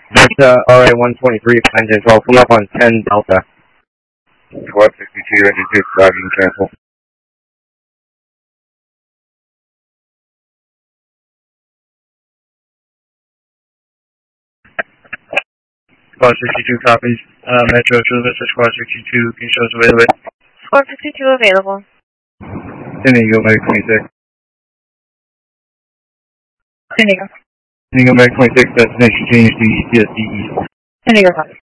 Delta RA 123, engine 12, come up on 10 Delta. Squad 62, engine 2, driving cancel. Squad 62 copies. Metro Chula Vista, Squad 62, can you show us available? Squad 62 available. San Diego, Medic 26. San Diego. San Diego, Medic 26, destination change to ECSD East. San Diego, copy.